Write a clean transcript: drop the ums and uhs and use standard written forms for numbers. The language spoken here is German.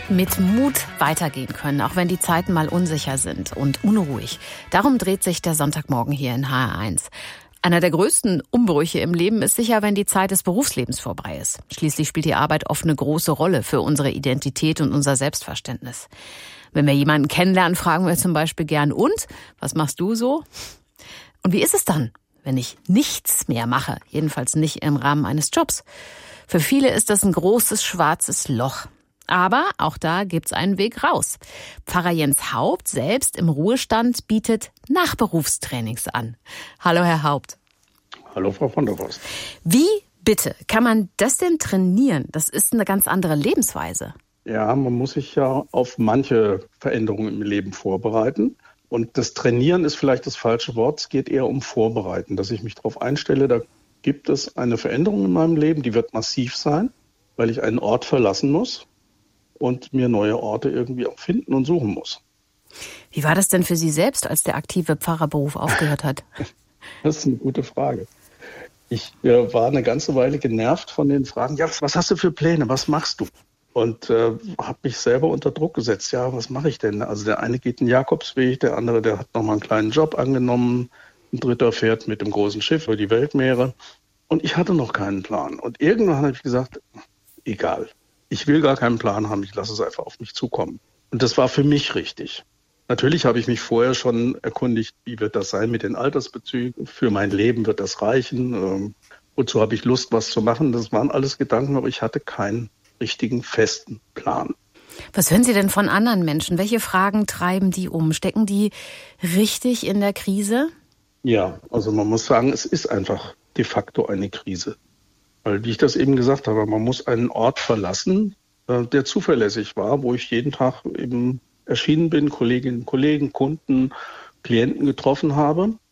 Mit Mut weitergehen können, auch wenn die Zeiten mal unsicher sind und unruhig. Darum dreht sich der Sonntagmorgen hier in HR1. Einer der größten Umbrüche im Leben ist sicher, wenn die Zeit des Berufslebens vorbei ist. Schließlich spielt die Arbeit oft eine große Rolle für unsere Identität und unser Selbstverständnis. Wenn wir jemanden kennenlernen, fragen wir zum Beispiel gern, und, was machst du so? Und wie ist es dann, wenn ich nichts mehr mache? Jedenfalls nicht im Rahmen eines Jobs. Für viele ist das ein großes schwarzes Loch. Aber auch da gibt's einen Weg raus. Pfarrer Jens Haupt, selbst im Ruhestand, bietet Nachberufstrainings an. Hallo, Herr Haupt. Hallo, Frau von der Horst. Wie bitte kann man das denn trainieren? Das ist eine ganz andere Lebensweise. Ja, man muss sich ja auf manche Veränderungen im Leben vorbereiten. Und das Trainieren ist vielleicht das falsche Wort. Es geht eher um Vorbereiten, dass ich mich darauf einstelle, da gibt es eine Veränderung in meinem Leben, die wird massiv sein, weil ich einen Ort verlassen muss und mir neue Orte irgendwie auch finden und suchen muss. Wie war das denn für Sie selbst, als der aktive Pfarrerberuf aufgehört hat? Das ist eine gute Frage. Ich war eine ganze Weile genervt von den Fragen, ja, was hast du für Pläne, was machst du? Und habe mich selber unter Druck gesetzt, ja, was mache ich denn? Also der eine geht den Jakobsweg, der andere, der hat nochmal einen kleinen Job angenommen, ein dritter fährt mit dem großen Schiff über die Weltmeere. Und ich hatte noch keinen Plan. Und irgendwann habe ich gesagt, egal. Ich will gar keinen Plan haben, ich lasse es einfach auf mich zukommen. Und das war für mich richtig. Natürlich habe ich mich vorher schon erkundigt, wie wird das sein mit den Altersbezügen? Für mein Leben wird das reichen? Wozu habe ich Lust, was zu machen? Das waren alles Gedanken, aber ich hatte keinen richtigen, festen Plan. Was hören Sie denn von anderen Menschen? Welche Fragen treiben die um? Stecken die richtig in der Krise? Ja, also man muss sagen, es ist einfach de facto eine Krise. Weil, wie ich das eben gesagt habe, man muss einen Ort verlassen, der zuverlässig war, wo ich jeden Tag eben erschienen bin, Kolleginnen und Kollegen, Kunden, Klienten getroffen habe.